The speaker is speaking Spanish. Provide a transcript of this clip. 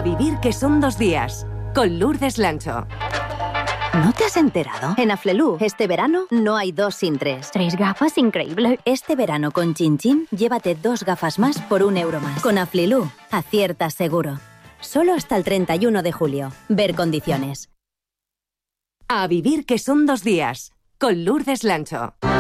vivir que son 2 días, con Lourdes Lancho. ¿No te has enterado? En Aflelu, este verano no hay 2 sin 3. 3 gafas, increíble. Este verano con Chin Chin, llévate 2 gafas más por €1 más. Con Aflelu, aciertas seguro. Solo hasta el 31 de julio. Ver condiciones. A vivir que son 2 días, con Lourdes Lancho.